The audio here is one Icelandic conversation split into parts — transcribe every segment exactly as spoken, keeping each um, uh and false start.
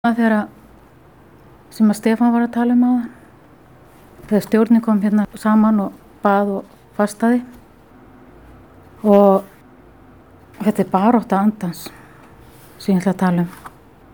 Þegar sem að Stefán var að tala um áðan, þegar stjórnin kom hérna saman og bað og fastaði, og þetta er barátta andans sem ég ætla að tala um.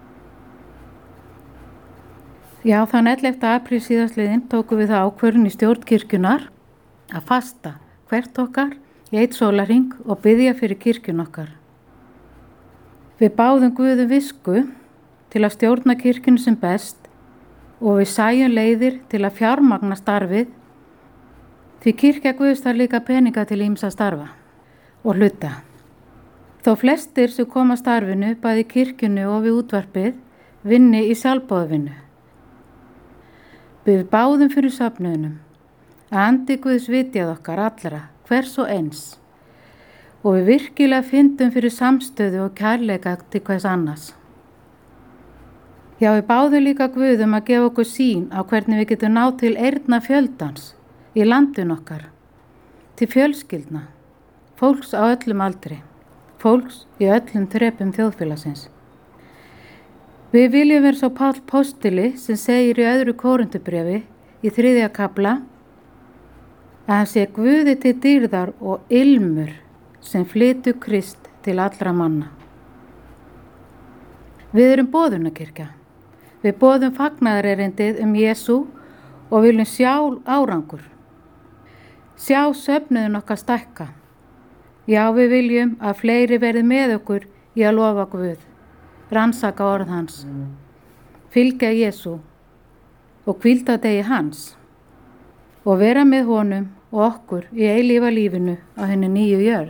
Já, þann ellefta apríl síðastliðinn tókum við það ákvörðun í stjórn kirkjunnar að fasta hvert okkar í einn sólarhring og biðja fyrir kirkjun okkar. Við báðum Guði visku til að stjórna kirkjunni sem best og við sæjum leiðir til að fjármagna starfið, því kirkja Guðs þarf líka peninga til ýmsa starfa og hluta. Þó flestir sem koma að starfinu, bæði í kirkjunni og við útvarpið, vinni í sjálfboðavinnu. Við báðum fyrir söfnuðinum að andi Guðs vitjað okkar allra, hvers og eins, og við virkilega fyndum fyrir samstöðu og kærleika til hvers annars. Já, við báðum líka Guðum að gefa okkur sýn á hvernig við getum náð til eyrna fjöldans í landin okkar, til fjölskyldna, fólks á öllum aldri, fólks í öllum þrepum þjóðfélagsins. Við viljum vera svo Páll postuli sem segir í öðru Kórinthubréfi í þriðja kafla að hann sé Guði til dýrðar og ilmur sem flytur Krist til allra manna. Við erum boðunarkirkja. Við boðum fagnaðarerindið um Jesú og viljum sjá árangur. Sjá söfnuðin okkar stækka. Já, við viljum að fleiri verði með okkur í að lofa Guð, rannsaka orð hans, fylgja Jesú og hvílda degi hans og vera með honum og okkur í eilífa lífinu á henni nýju jörð.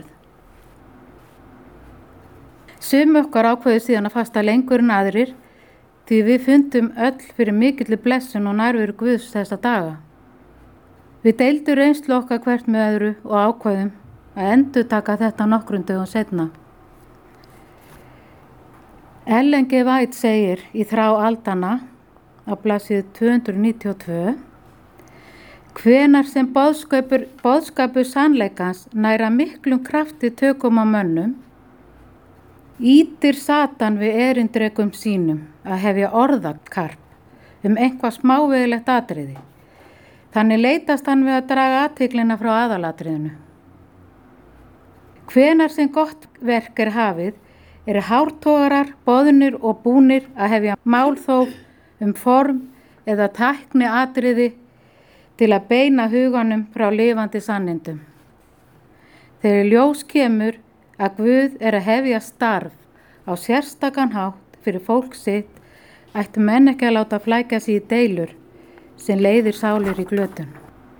Sum okkar ákveðu síðan að fasta lengur en aðrir, því við fundum öll fyrir mikilli blessun og nærveru Guðs þessa daga. Við deildum reynslu okkar hvert með öðru og ákveðum að endurtaka þetta nokkrum dögum seinna. Ellen G. White segir í Þrá aldanna á blaðsíðu tvö hundruð níutíu og tvö: hvenær sem boðskapur, boðskapur sannleikans næra miklum krafti tökum á mönnum, ýtir Satan við erindrekum sínum að hefja orðakarp um eitthvað smávegilegt atriði. Þannig leitast hann við að draga athyglina frá aðalatriðinu. Hvenær sem gott verk er hafið, eru hártogarar, boðnir og búnir að hefja málþóf um form eða tækni atriði til að beina huganum frá lifandi sannindum. Þegar ljós kemur að Guð er að hefja starf á sérstakan hátt fyrir fólk sitt, ættu menn ekki að láta flækja sig í deilur sem leiðir sálir í glötun.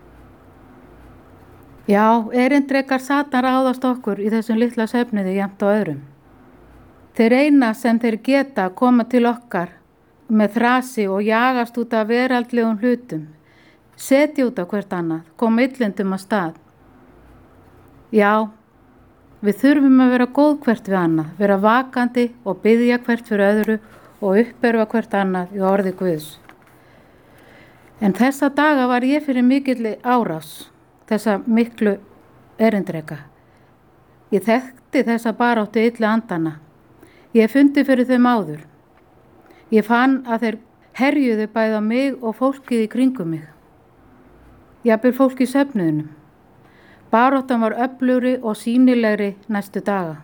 Já, erindrekar Satan ráðast okkur í þessum litla söfnuði jafnt og öðrum. Þeir reyna sem þeir geta að koma til okkar með þrasi og jagast út af veraldlegum hlutum, setja út á hvert annað, koma illindum að stað. Já, við þurfum að vera góð hvert við annað, vera vakandi og biðja hvert fyrir öðru og uppörfa hvert annað í orði Guðs. En þessa daga var ég fyrir mikilli árás, þessa miklu erindreka. Ég þekkti þessa baráttu illu andana. Ég fundi fyrir þeim áður. Ég fann að þeir herjuðu bæði á mig og fólkið í kringum mig. Jafnvel fólk í söfnuðinum. Baráttan var öflugri og sýnilegri næstu daga.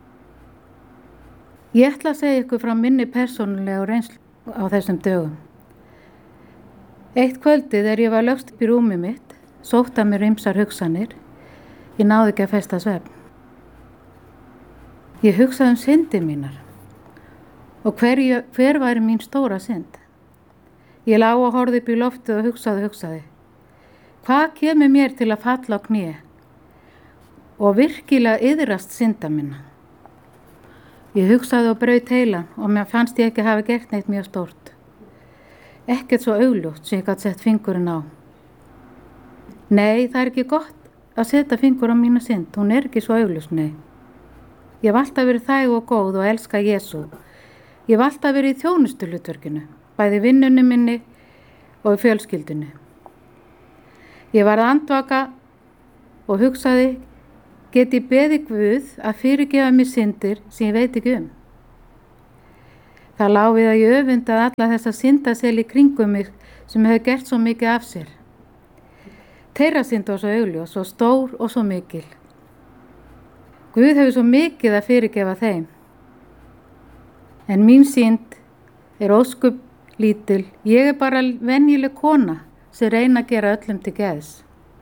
Ég ætla að segja ykkur frá minni persónulega reynslu á þessum dögum. Eitt kvöldið þegar ég var lögst upp í rúmi mitt, sótt að mér ýmsar hugsanir, ég náði ekki að festa svefn. Ég hugsaði um syndir mínar og hverju, hver væri mín stóra synd. Ég lá og horfði upp í loftið og hugsaði, hugsaði. Hvað kemur mér til að falla á kné og virkilega iðrast synda minna? Ég hugsaði og braut heilan og mér fannst ég ekki hafa gert neitt mjög stórt. Ekkert svo augljóst sem ég gat sett fingurinn á. Nei, það er ekki gott að setja fingur á mína synd, hún er ekki svo augljóst, nei. Ég hef alltaf verið þæg og góð og elska Jesú. Ég hef alltaf verið í þjónustuhlutverkinu, bæði í vinnunni minni og í fjölskyldunni. Ég var að andvaka og hugsaði, get ég beðið Guð að fyrirgefa mér syndir sem ég veit ekki um. Það lá við að ég öfundaði alla þessa syndaseli kringum mig sem hefur gert svo mikið af sér. Þeirra synd var svo augljós, svo stór og svo mikil. Guð hefur svo mikið að fyrirgefa þeim. En mín synd er óskup lítil. Ég er bara venjuleg kona sem reyna að gera öllum til geðs.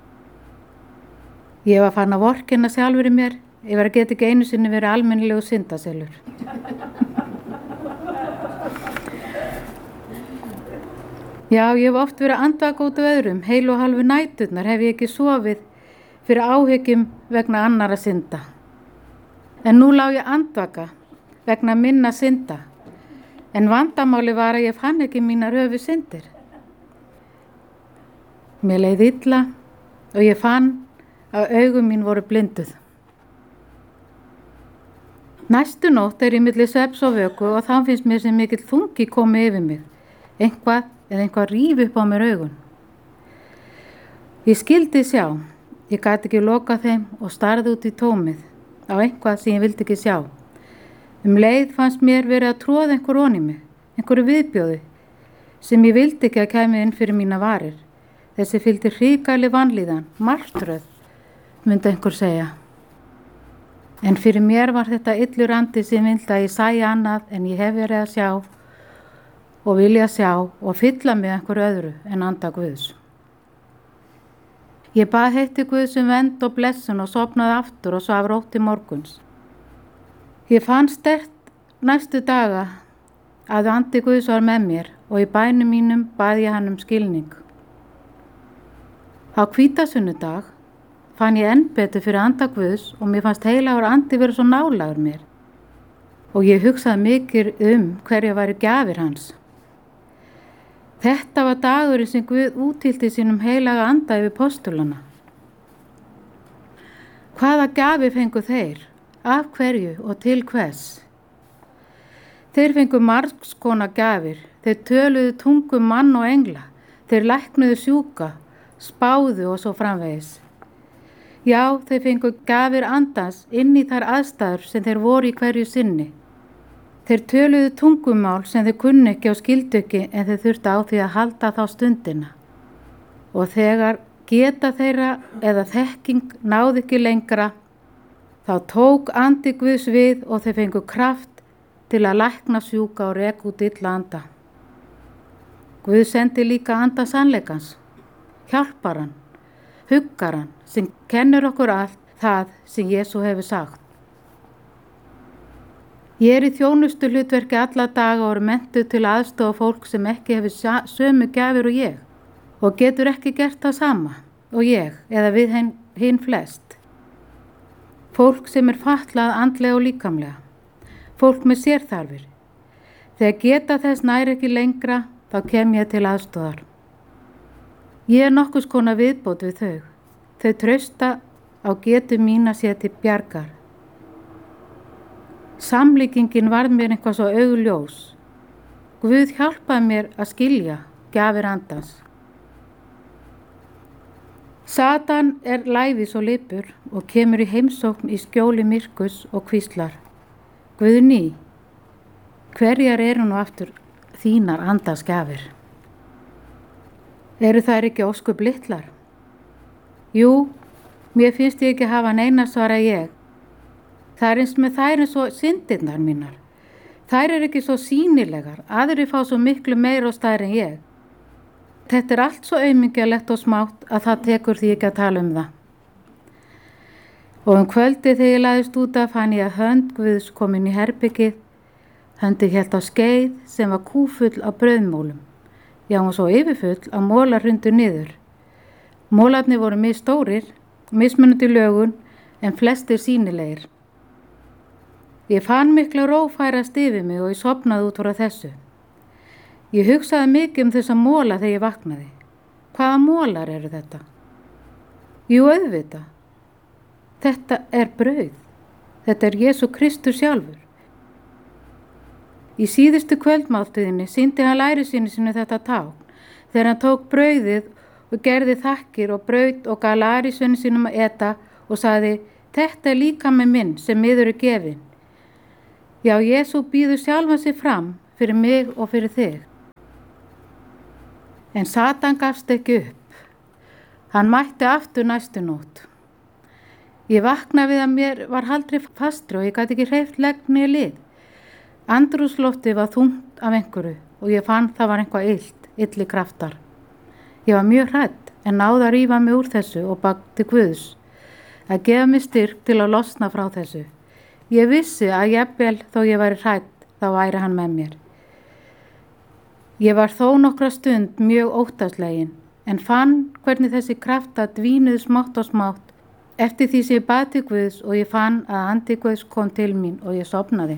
Ég var farin að vorkenna sjálfur í mér. Ég var að geta ekki einu sinni verið almennilegu syndaselur. Já, ég hef oft verið að andvaka út af öðrum. Heil og halvu næturnar hef ég ekki sofið fyrir áhyggjum vegna annarra synda. En nú lá ég andvaka vegna minna synda. En vandamáli var að ég fann ekki mínar höfu syndir. Mér leið illa og ég fann að augum mín voru blinduð. Næstu nótt er ég milli svefns og vöku og þá finnst mér sem mikill þungi komið yfir mig. Eitthvað eða eitthvað rífi upp á mér augun. Ég skildi sjá. Ég gat ekki loka þeim og starði út í tómið á eitthvað sem ég vildi ekki sjá. Um leið fannst mér verið að tróða einhver ón í mig, einhverju viðbjóði sem ég vildi ekki að kæmi inn fyrir mína varir. Þessi fylgdi hrikaleg vanlíðan, martröð, myndi einhver segja. En fyrir mér var þetta illur andi sem vildi að ég sæi annað en ég hef verið að sjá og vilja sjá og fylla mig einhverju öðru en anda Guðs. Ég bað heitti Guðs um vernd og blessun og sofnaði aftur og svaf rótt til morguns. Ég fann sterkt næstu daga að andi Guðs var með mér og í bænum mínum bað ég hann um skilning. Á hvítasunnudag fann ég enn betur fyrir anda Guðs og mér fannst heilagur andi verið svo nálægur mér og ég hugsaði mikið um hverja væri gjafir hans. Þetta var dagurinn sem Guð úthýlti sínum heilaga anda yfir postulana. Hvaða gjafir fengu þeir? Af hverju og til hvers? Þeir fengu margs konar gjafir. Þeir töluðu tungum mann og engla. Þeir læknuðu sjúka, spáðu og svo framvegis. Já, þeir fengu gjafir andans inn í þær aðstæður sem þeir voru í hverju sinni. Þeir töluðu tungumál sem þeir kunni ekki og skildu ekki en þeir þurftu á því að halda þá stundina. Og þegar geta þeirra eða þekking náði ekki lengra, þá tók andi Guðs við og þeir fengu kraft til að lækna sjúka og reka út illa anda. Guð sendi líka anda sannleikans, hjálpar hann, huggar hann, sem kennir okkur allt það sem Jesú hefur sagt. Ég er í þjónustu hlutverki alla daga og er menntuð til aðstofa fólk sem ekki hefur sömu gjafir og ég og getur ekki gert það sama og ég eða við hinn, hinn flest. Fólk sem er fatlað andlega og líkamlega. Fólk með sérþarfir. Þegar geta þess nær ekki lengra þá kem ég til aðstofar. Ég er nokkurs konar viðbót við þau. Þau trausta á getu mína sér til bjargar. Samlíkingin varð mér eitthvað svo augljós. Guð hjálpaði mér að skilja gjafir andans. Satan er lævis og lipur og kemur í heimsókn í skjóli myrkus og hvíslar. Guðný, hverjar eru nú aftur þínar andasgjafir? Eru þær ekki ósköp litlar? Jú, mér finnst ég ekki hafa neina svara ég. Það er eins með þær eins og syndirnar mínar. Þær eru ekki svo sýnilegar, aðrir fá svo miklu meira og stærri en ég. Þetta er allt svo aumingjalegt og smátt að það tekur því ekki að tala um það. Og um kvöldi þegar ég lagðist út af fann ég að hönd Guðs kom inn í herbyggið. Höndin hélt á skeið sem var kúfull af brauðmólum. Já, hún var svo yfirfull að mólar hrundu niður. Mólarnir voru misstórir, mismunandi lögun en flestir sýnilegir. Ég fann mikla ró færast yfir mig og ég sofnaði út frá þessu. Ég hugsaði mikið um þessa móla þegar ég vaknaði. Hvaða mólar eru þetta? Jú, auðvitað. Þetta er brauð. Þetta er Jesú Kristur sjálfur. Í síðustu kvöldmáltíðinni sýndi hann lærisveini sínu þetta tákn þegar hann tók brauðið og gerði þakkir og braut og gaf lærisveini sínum að eta og sagði: Þetta er líkami minn sem yður er gefinn. Já, Jesú býður sjálfan sig fram fyrir mig og fyrir þig. En Satan gafst ekki upp. Hann mætti aftur næstu nótt. Ég vaknaði við að mér var haldið fastri og ég gat ekki hreyft legg né lið. Andrúmsloftið var þungt af einhverju og ég fann það var eitthvað illt, illi kraftar. Ég var mjög hrædd en náði að rífa mig úr þessu og bakti Guðs að gefa mig styrk til að losna frá þessu. Ég vissi að jafnvel þó ég væri hrædd þá væri hann með mér. Ég var þó nokkra stund mjög óttaslegin en fann hvernig þessi krafta dvínuðu smátt og smátt eftir því sem ég bað til Guðs og ég fann að andi Guðs kom til mín og ég sofnaði.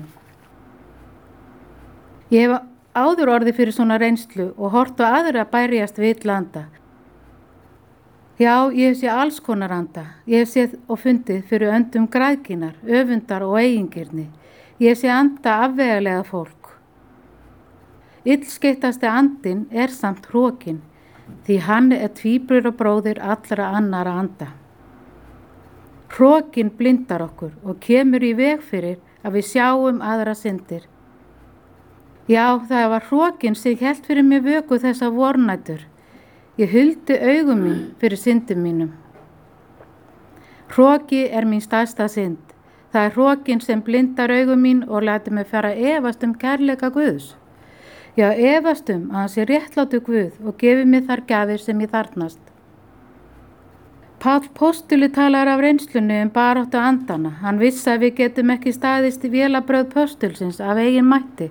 Ég hef áður orðið fyrir svona reynslu og hort á aðra að bærjast við illa anda. Já, ég hef séð alls konar anda. Ég hef séð og fundið fyrir öndum græðkinar, öfundar og eigingirni. Ég hef séð anda afvegalega fólk. Illskeyttasti andinn er samt hrokinn, því hann er tvíburi og bróðir allra annara anda. Hrokinn blindar okkur og kemur í veg fyrir að við sjáum aðra syndir. Já, það var hrokinn sem hélt fyrir mig vöku þessa vornætur. Ég huldi augum mín fyrir syndum mínum. Hroki er mín stærsta synd. Það er hrokinn sem blindar augum mín og lætur mig fara að efast um kærleika Guðs. Já, efast um að hann sé réttlátur Guð og gefi mér þar gjafir sem ég þarfnast. Páll postuli talar af reynslunni um baráttu andana. Hann vissi að við getum ekki staðist í vélabrögð postulsins af eigin mætti.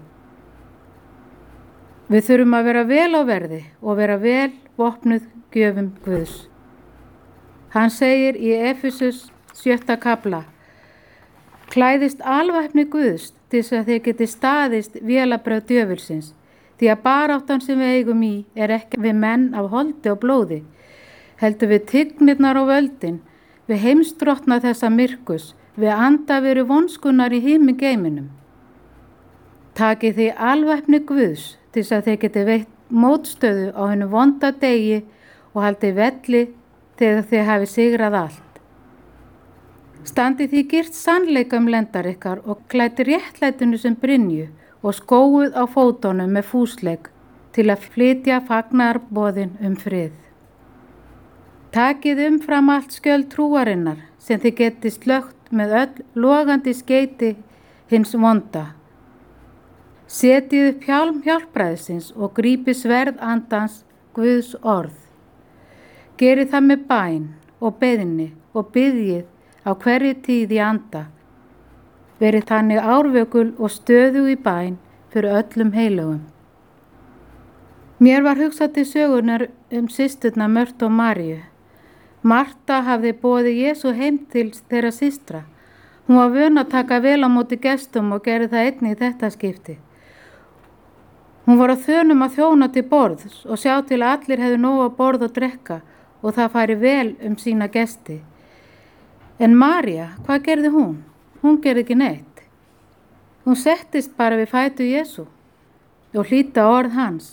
Við þurfum að vera vel á verði og vera vel vopnuð gjöfum Guðs. Hann segir í Efesus sjötta kafla: Klæðist alvæpni Guðs til þess að þið geti staðist vélabrögð djöfulsins, því að baráttan sem við eigum í er ekki við menn af holdi og blóði, heldur við tignirnar og völdin, við heimsdrottna þessa myrkus, við anda veru vonskunnar í himingeiminum. Takið þið alvæpni Guðs til þess að þið geti veitt mótstöðu á hennu vonda degi og haldið velli þegar þið hafi sigrað allt. Standið því girt sannleika um lendar ykkar og klæti réttlætinu sem brynju og skóuð á fótunum með fúsleik til að flytja fagnaðarboðin um frið. Takið umfram allt skjöld trúarinnar sem þið geti slögt með öll logandi skeyti hins vonda. Setið upp hjálm hjálpræðisins og grípið sverð andans Guðs orð. Gerið það með bæn og beiðni og biðjið á hverju tíð í anda. Verið þannig árvökul og stöðug í bæn fyrir öllum heilögum. Mér var hugsað til sögunar um systurna Mörtu og Maríu. Marta hafði boðið Jesú heim til þeirra systra. Hún var vön að taka vel á móti gestum og gerði það einnig í þetta skipti. Hún var á þönum að þjóna til borðs og sjá til að allir hefðu nóg að borða og drekka og það færi vel um sína gesti. En María, hvað gerði hún? Hún gerði ekki neitt. Hún settist bara við fætur Jesú og hlýddi á orð hans.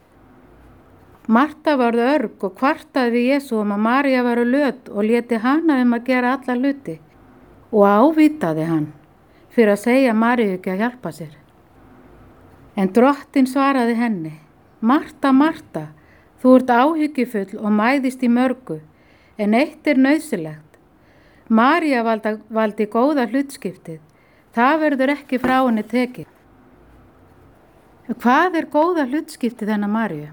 Marta varð örg og kvartaði við Jesú um að María var löt og léti hana um að gera alla hluti og ávitaði hann fyrir að segja Maríu ekki að hjálpa sér. En drottinn svaraði henni: Marta, Marta, þú ert áhyggjufull og mæðist í mörgu, en eitt er nauðsynlegt. María valda, valdi góða hlutskiptið, það verður ekki frá henni tekið. Hvað er góða hlutskiptið hennar Maríu?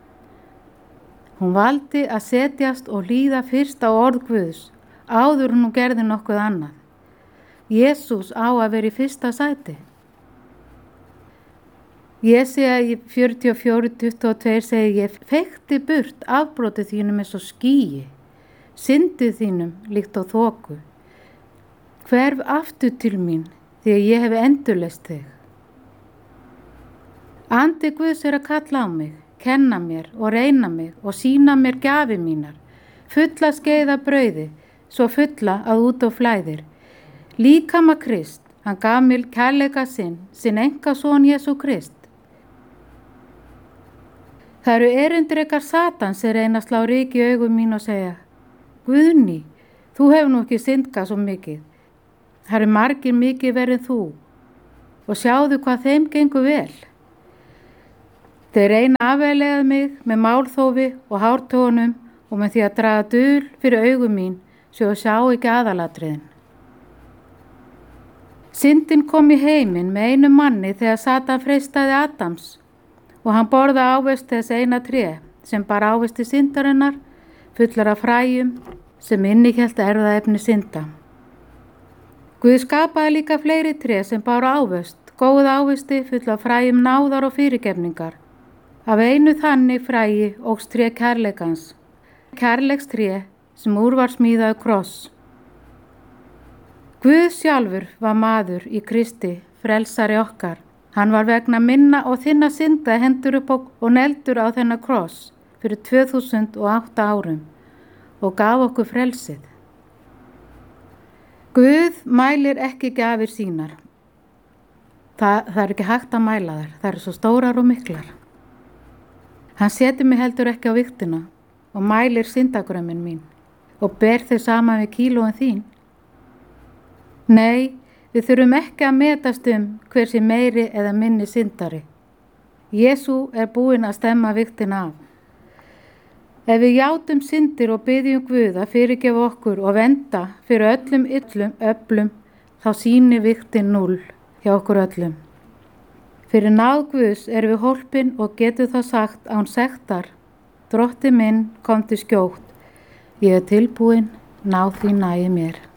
Hún valdi að setjast og hlýða fyrst á orð Guðs, áður hún gerði nokkuð annað. Jesús á að vera í fyrsta sæti. Jesía í fjörutíu og fjögur tuttugu og tvö segir: Ég feykti burt afbrotið þínum eins og skýi, syndið þínum líkt á þoku. Hverf aftur til mín því að ég hef endurleist þig. Andi Guðs er að kalla á mig, kenna mér og reyna mig og sína mér gjafir mínar, fulla skeiða brauði, svo fulla að út á flæðir. Líkama Krist, hann gaf mér kærleika sinn, sinn einkason Jesú Krist. Það eru erindrekar Satans sem reyna að slá ryk í augum mín og segja: Guðný, þú hefur nú ekki syndgað svo mikið. Það eru margir mikið verið en þú og sjáðu hvað þeim gengur vel. Þeir reyna afveglega mig með málþófi og hártónum og með því að draga dul fyrir augum mín svo að sjá ekki aðalatriðin. Syndin kom í heiminn með einu manni þegar Satan freistaði Adams og hann borða ávist þess eina tré sem bar ávisti syndarinnar fullar af fræjum sem innihélt erfðaefni synda. Guð skapaði líka fleiri tré sem bar ávist, góð ávisti full af fræjum náðar og fyrirgefningar. Af einu þannig fræi óx tré kærleikans, kærleikstré sem úr var smíðaður kross. Guð sjálfur var maður í Kristi, frelsari okkar. Hann var vegna minna og þinna synda hendur upp og neldur á þennan kross fyrir tvö þúsund og átta árum og gaf okkur frelsið. Guð mælir ekki gjafir sínar. Þa, það er ekki hægt að mæla þær, það eru svo stórar og miklar. Hann setur mig heldur ekki á viktina og mælir syndagrömmin mín og ber þau saman við kílóin þín. Nei, við þurfum ekki að metast um hver sé meiri eða minni syndari. Jesú er búinn að stemma viktina af. Ef við játum syndir og biðjum Guð að fyrirgefa okkur og venda fyrir öllum illum öflum, þá sýnir viktin núll hjá okkur öllum. Fyrir náð Guðs erum við hólpin og getum það sagt án sektar: Drotti minn, kom til skjótt, ég er tilbúin, náð því nægi mér.